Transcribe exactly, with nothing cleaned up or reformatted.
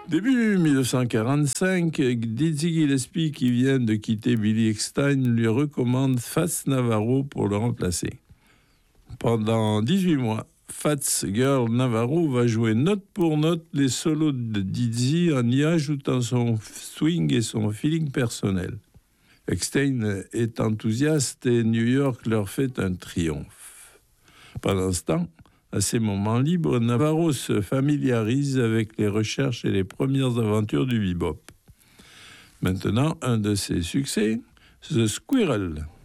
Début dix-neuf cent quarante-cinq, Dizzy Gillespie, qui vient de quitter Billy Eckstine, lui recommande Fats Navarro pour le remplacer. Pendant dix-huit mois, Fats Girl Navarro va jouer note pour note les solos de Dizzy en y ajoutant son swing et son feeling personnel. Eckstine est enthousiaste et New York leur fait un triomphe. Pendant ce temps, à ses moments libres, Navarro se familiarise avec les recherches et les premières aventures du bebop. Maintenant, un de ses succès, The Squirrel.